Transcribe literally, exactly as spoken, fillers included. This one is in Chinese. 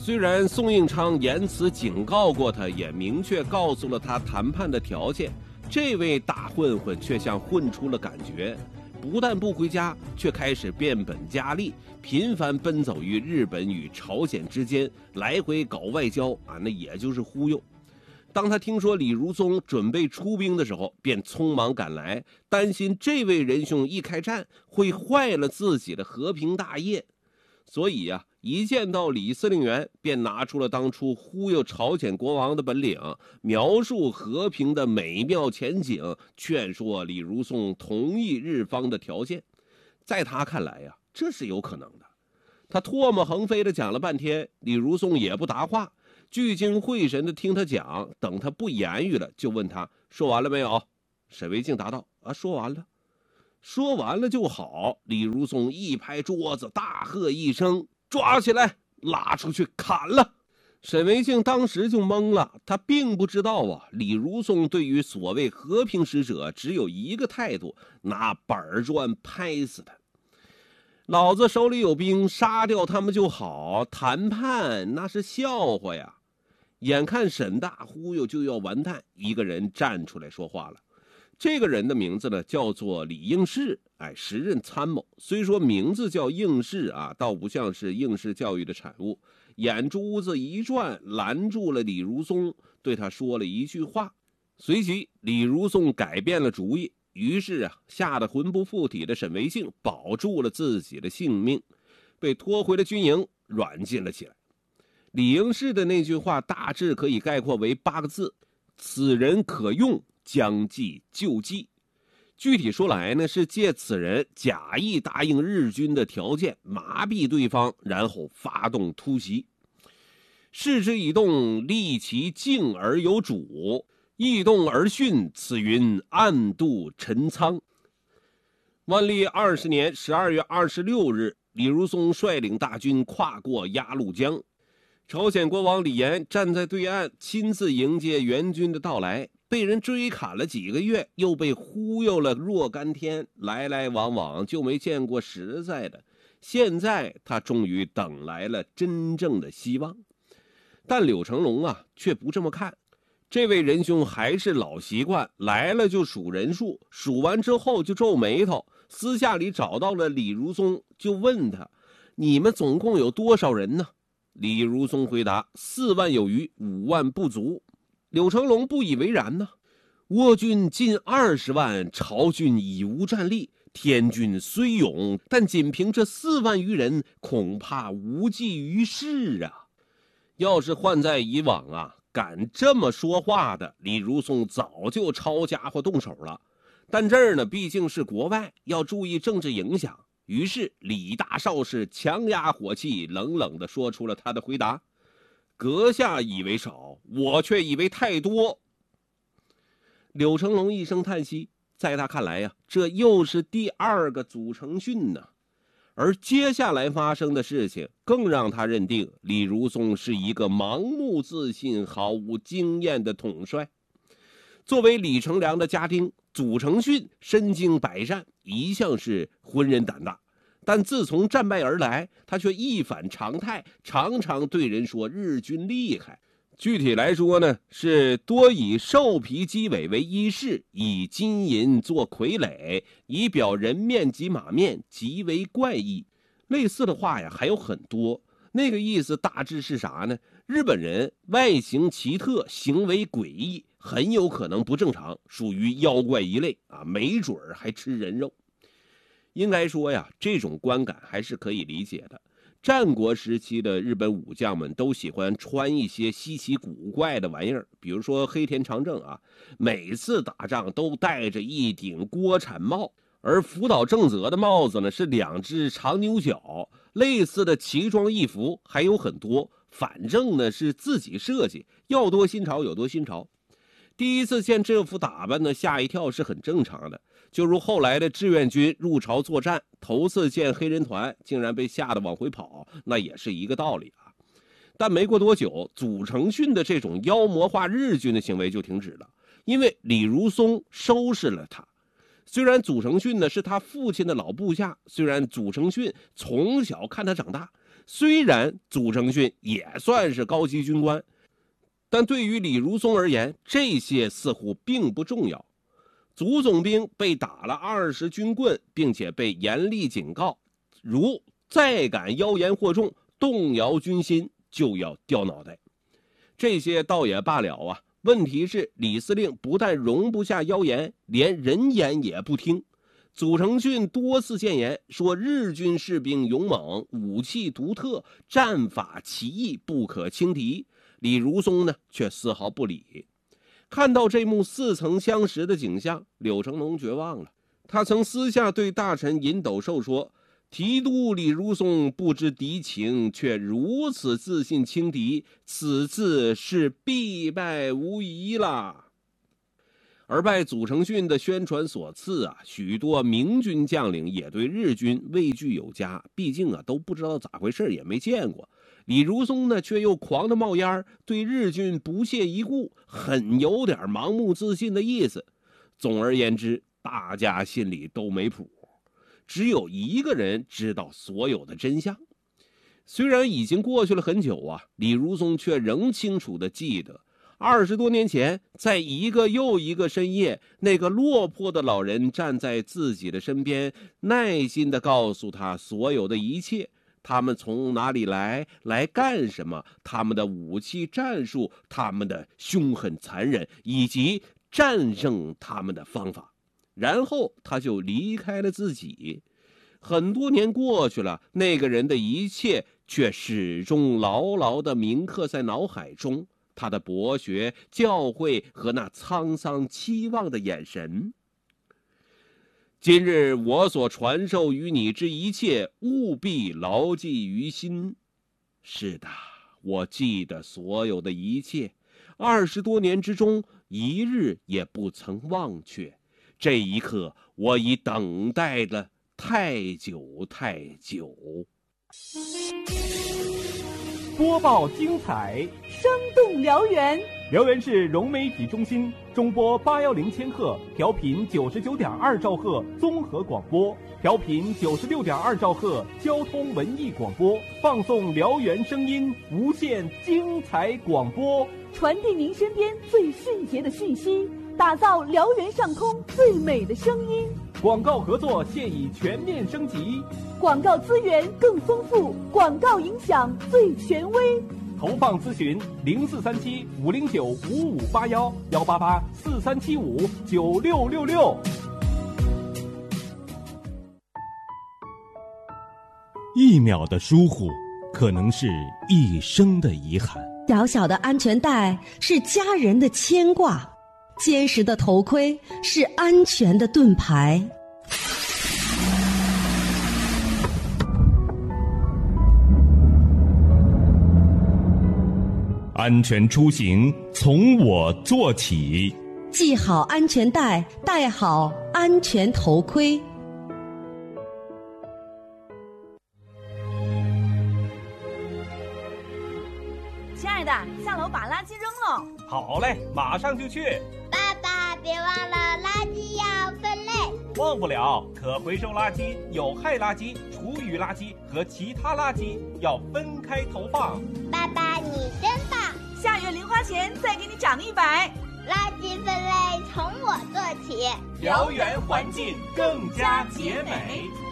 虽然宋应昌言辞警告过他，也明确告诉了他谈判的条件，这位大混混却像混出了感觉，不但不回家，却开始变本加厉，频繁奔走于日本与朝鲜之间，来回搞外交啊，那也就是忽悠。当他听说李如松准备出兵的时候，便匆忙赶来，担心这位仁兄一开战会坏了自己的和平大业。所以呀、啊，一见到李司令员，便拿出了当初忽悠朝鲜国王的本领，描述和平的美妙前景，劝说李如松同意日方的条件。在他看来呀、啊，这是有可能的。他唾沫横飞的讲了半天，李如松也不答话，聚精会神的听他讲。等他不言语了，就问他说完了没有。沈维静答道：啊，说完了。说完了就好。李如松一拍桌子，大喝一声：抓起来，拉出去砍了！沈维静当时就懵了，他并不知道啊，李如松对于所谓和平使者只有一个态度，拿板砖拍死他。老子手里有兵，杀掉他们就好，谈判那是笑话呀！眼看沈大忽悠就要完蛋，一个人站出来说话了。这个人的名字呢，叫做李应士，哎，时任参谋。虽说名字叫应士啊，倒不像是应试教育的产物。眼珠子一转，拦住了李如松，对他说了一句话。随即，李如松改变了主意，于是啊，吓得魂不附体的沈维静保住了自己的性命，被拖回了军营，软禁了起来。李应士的那句话大致可以概括为八个字：此人可用，将计就计。具体说来呢，是借此人假意答应日军的条件，麻痹对方，然后发动突袭。事之以动，立其静而有主；易动而训，此云暗度陈仓。万历二十年十二月二十六日，李如松率领大军跨过鸭绿江，朝鲜国王李岩站在对岸，亲自迎接援军的到来。被人追砍了几个月，又被忽悠了若干天，来来往往就没见过实在的。现在他终于等来了真正的希望。但柳成龙啊，却不这么看。这位仁兄还是老习惯，来了就数人数，数完之后就皱眉头。私下里找到了李如松，就问他：你们总共有多少人呢？李如松回答：四万有余，五万不足。柳成龙不以为然呢，倭军近二十万，朝军已无战力，天军虽勇，但仅凭这四万余人，恐怕无济于事啊！要是换在以往啊，敢这么说话的，李如松早就抄家伙动手了。但这儿呢，毕竟是国外，要注意政治影响。于是李大少士强压火气，冷冷地说出了他的回答：阁下以为少，我却以为太多。柳成龙一声叹息，在他看来呀、啊，这又是第二个祖承训呢。而接下来发生的事情，更让他认定李如松是一个盲目自信、毫无经验的统帅。作为李成梁的家丁，祖承训身经百战，一向是浑人胆大。但自从战败而来，他却一反常态，常常对人说日军厉害。具体来说呢，是多以兽皮鸡尾为衣饰，以金银做傀儡，以表人面及马面，极为怪异。类似的话呀还有很多，那个意思大致是啥呢？日本人外形奇特，行为诡异，很有可能不正常，属于妖怪一类啊，没准儿还吃人肉。应该说呀，这种观感还是可以理解的。战国时期的日本武将们都喜欢穿一些稀奇古怪的玩意儿，比如说黑田长政啊，每次打仗都戴着一顶锅铲帽，而福岛正则的帽子呢是两只长牛角。类似的奇装异服还有很多，反正呢是自己设计，要多新潮有多新潮。第一次见这副打扮呢，吓一跳是很正常的。就如后来的志愿军入朝作战，头次见黑人团竟然被吓得往回跑，那也是一个道理啊。但没过多久，祖承训的这种妖魔化日军的行为就停止了，因为李如松收拾了他。虽然祖承训呢是他父亲的老部下，虽然祖承训从小看他长大， 虽然祖承训也算是高级军官，但对于李如松而言，这些似乎并不重要。祖总兵被打了二十军棍，并且被严厉警告，如再敢妖言惑众，动摇军心，就要掉脑袋。这些倒也罢了啊，问题是李司令不但容不下妖言，连人言也不听。祖承训多次谏言说日军士兵勇猛，武器独特，战法奇异，不可轻敌。李如松呢，却丝毫不理。看到这幕似曾相识的景象，柳成龙绝望了。他曾私下对大臣尹斗寿说，提督李如松不知敌情，却如此自信轻敌，此次是必败无疑了。而拜祖承训的宣传所赐啊，许多明军将领也对日军畏惧有加，毕竟啊都不知道咋回事，也没见过。李如松呢，却又狂得冒烟，对日军不屑一顾，很有点盲目自信的意思。总而言之，大家心里都没谱，只有一个人知道所有的真相。虽然已经过去了很久啊，李如松却仍清楚地记得，二十多年前，在一个又一个深夜，那个落魄的老人站在自己的身边，耐心地告诉他所有的一切。他们从哪里来，来干什么，他们的武器战术，他们的凶狠残忍，以及战胜他们的方法。然后他就离开了自己。很多年过去了，那个人的一切却始终牢牢地铭刻在脑海中，他的博学、教诲和那沧桑期望的眼神。今日我所传授于你之一切，务必牢记于心。是的，我记得所有的一切，二十多年之中，一日也不曾忘却。这一刻，我已等待了太久太久。 播报精彩， 生动燎原。 燎原市融媒体中心中波八幺零千赫，调频九十九点二兆赫综合广播，调频九十六点二兆赫交通文艺广播，放送燎原声音，无限精彩广播， 传递您身边最迅捷的讯息，打造燎原上空最美的声音。 广告合作现已全面升级， 广告资源更丰富，广告影响最权威。 投放咨询零四三七五零九五五八幺幺八八四三七五九六六六。 一秒的疏忽，可能是一生的遗憾。 小小的安全带是家人的牵挂，坚实的头盔是安全的盾牌。 安全出行从我做起， 系好安全带，戴好安全头盔。 亲爱的，下楼把垃圾扔了。 好嘞，马上就去。 爸爸，别忘了垃圾要分类。 忘不了，可回收垃圾、有害垃圾、厨余垃圾和其他垃圾要分开投放。 爸爸，你真棒！ 下月零花钱再给你涨一百。 垃圾分类从我做起， 燎原环境更加洁美。